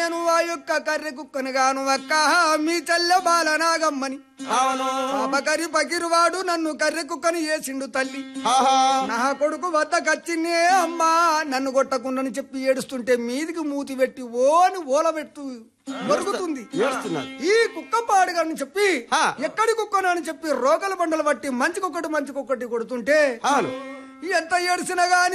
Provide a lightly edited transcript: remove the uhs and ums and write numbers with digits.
నేను ఆ యొక్క కర్రె కుక్కను గాను అక్క మీ చెల్లె బాలనాగమ్మని పాపకరి పకిరువాడు నన్ను కర్రె కుక్కని వేసిండు తల్లి నా కొడుకు వద్దకచ్చినే అమ్మా నన్ను కొట్టకుండాని చెప్పి ఏడుస్తుంటే మీదికి మూతి పెట్టి ఓని ఓలబెట్టు దొరుకుతుంది ఈ కుక్క పాడుగాని చెప్పి ఎక్కడి కుక్కను అని చెప్పి రోగల బండలు బట్టి మంచికొకటి కొడుతుంటే ఎంత ఏడిసినా గాని